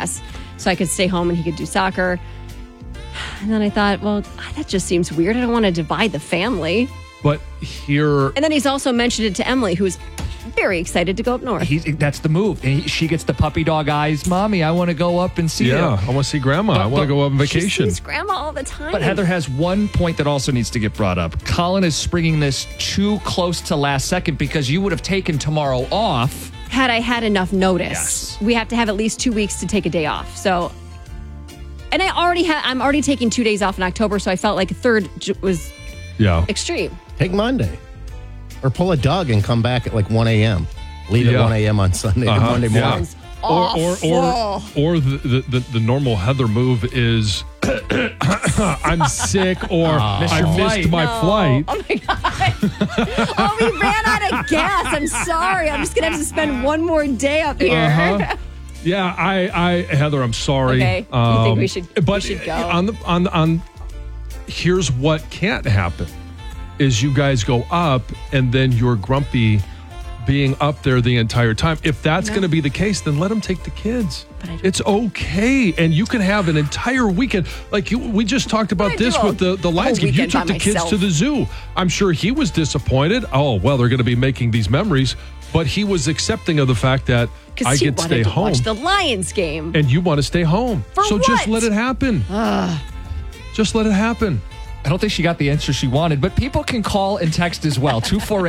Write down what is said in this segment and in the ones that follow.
class so I could stay home and he could do soccer. And then I thought, well, that just seems weird. I don't want to divide the family. But here... And then he's also mentioned it to Emily, who's very excited to go up north. That's the move. She gets the puppy dog eyes. Mommy, I want to go up and see you. Yeah, I want to see Grandma. I want to go up on vacation. She sees Grandma all the time. But Heather has one point that also needs to get brought up. Colin is springing this too close to last second because you would have taken tomorrow off. Had I had enough notice. Yes. We have to have at least 2 weeks to take a day off. So, and I'm already taking 2 days off in October, so I felt like a third was extreme. Take Monday. Or pull a Doug and come back at like 1 a.m. Leave at 1 a.m. on Sunday to Monday morning. Or the normal Heather move is I'm sick or I missed my flight. Oh my God. We ran out of gas. I'm sorry. I'm just going to have to spend one more day up here. Yeah, I Heather, I'm sorry. Okay. You think we should go? Here's what can't happen is you guys go up and then you're grumpy being up there the entire time. If that's going to be the case, then let them take the kids. It's okay. And you can have an entire weekend. Like we just talked about this with the Lions game. You took the kids to the zoo. I'm sure he was disappointed. Oh, well, they're going to be making these memories. But he was accepting of the fact that I get to stay home. Watch the Lions game. And you want to stay home. So just let it happen. Just let it happen. I don't think she got the answer she wanted, but people can call and text as well.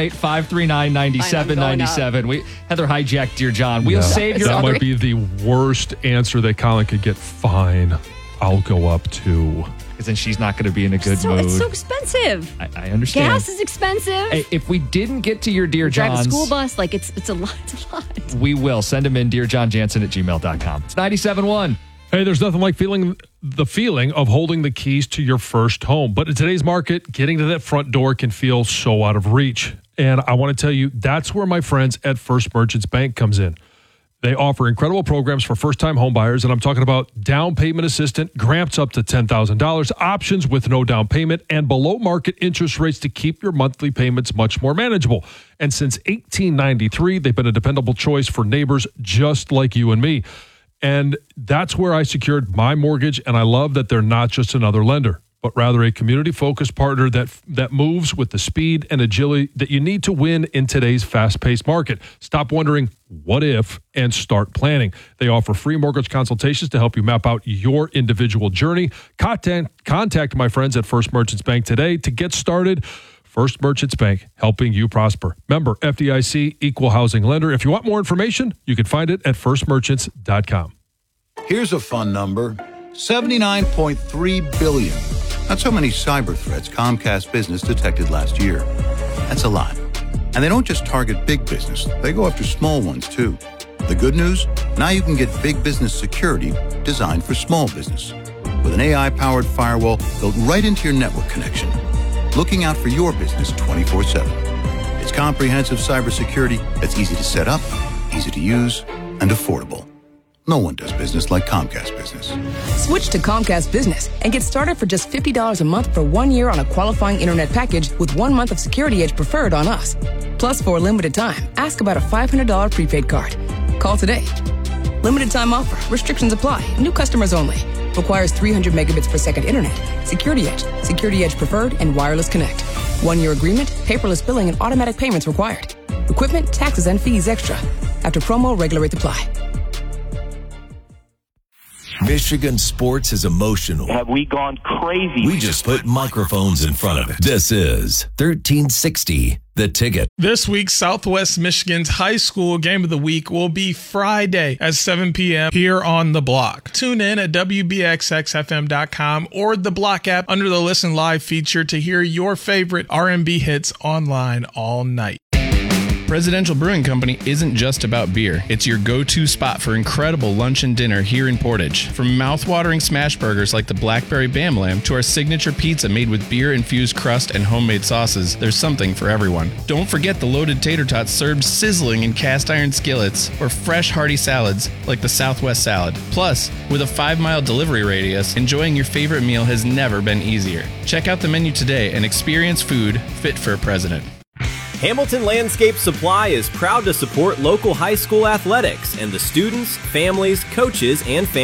248-539-9797. Heather hijacked Dear John. We'll save your That might be the worst answer that Colin could get. Fine. I'll go up too. Because then she's not going to be in a good mood. It's so expensive. I understand. Gas is expensive. Hey, if we didn't get to your Dear Johns... Drive a school bus. Like, it's a lot. We will. Send them in, DearJohnJansen@gmail.com. It's 97.1. Hey, there's nothing like the feeling of holding the keys to your first home. But in today's market, getting to that front door can feel so out of reach. And I want to tell you, that's where my friends at First Merchants Bank comes in. They offer incredible programs for first-time homebuyers, and I'm talking about down payment assistant, grants up to $10,000, options with no down payment, and below-market interest rates to keep your monthly payments much more manageable. And since 1893, they've been a dependable choice for neighbors just like you and me. And that's where I secured my mortgage, and I love that they're not just another lender, but rather a community-focused partner that moves with the speed and agility that you need to win in today's fast-paced market. Stop wondering, what if, and start planning. They offer free mortgage consultations to help you map out your individual journey. Contact my friends at First Merchants Bank today to get started. First Merchants Bank, helping you prosper. Member FDIC, equal housing lender. If you want more information, you can find it at firstmerchants.com. Here's a fun number, 79.3 billion. That's how many cyber threats Comcast Business detected last year. That's a lot. And they don't just target big business. They go after small ones, too. The good news? Now you can get big business security designed for small business. With an AI-powered firewall built right into your network connection. Looking out for your business 24/7. It's comprehensive cybersecurity that's easy to set up, easy to use, and affordable. No one does business like Comcast Business. Switch to Comcast Business and get started for just $50 a month for 1 year on a qualifying internet package with 1 month of Security Edge Preferred on us. Plus, for a limited time, ask about a $500 prepaid card. Call today. Limited time offer. Restrictions apply. New customers only. Requires 300 megabits per second internet. Security Edge, Security Edge Preferred, and Wireless Connect. 1 year agreement, paperless billing, and automatic payments required. Equipment, taxes, and fees extra. After promo, regular rates apply. Michigan sports is emotional. Have we gone crazy? We just put microphones in front of it. This is 1360, The Ticket. This week, Southwest Michigan's high school game of the week will be Friday at 7 p.m. here on The Block. Tune in at WBXXFM.com or the Block app under the Listen Live feature to hear your favorite R&B hits online all night. Presidential Brewing Company isn't just about beer. It's your go-to spot for incredible lunch and dinner here in Portage. From mouth-watering smash burgers like the Blackberry Bam Lamb to our signature pizza made with beer-infused crust and homemade sauces, there's something for everyone. Don't forget the loaded tater tots served sizzling in cast-iron skillets or fresh hearty salads like the Southwest Salad. Plus, with a 5-mile delivery radius, enjoying your favorite meal has never been easier. Check out the menu today and experience food fit for a president. Hamilton Landscape Supply is proud to support local high school athletics and the students, families, coaches, and fans